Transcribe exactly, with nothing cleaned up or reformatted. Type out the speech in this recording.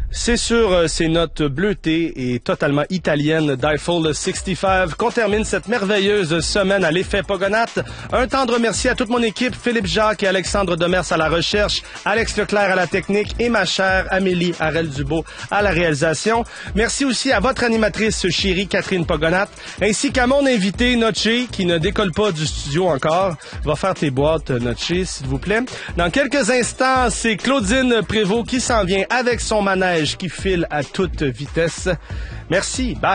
C'est sur euh, ces notes bleutées et totalement italiennes d'Eiffel soixante-quinze qu'on termine cette merveilleuse semaine à l'effet Pogonac. Un tendre merci à toute mon équipe, Philippe Jacques et Alexandre Demers à la recherche, Alex Leclerc à la technique et ma chère Amélie Harel-Dubo à la réalisation. Merci aussi à votre animatrice chérie Catherine Pogonac, ainsi qu'à mon invité Noche, qui ne décolle pas du studio encore. Va faire tes boîtes, Noche, s'il vous plaît. Dans quelques instants, c'est Claudine Prévost qui s'en vient avec son manège qui file à toute vitesse. Merci. Bye.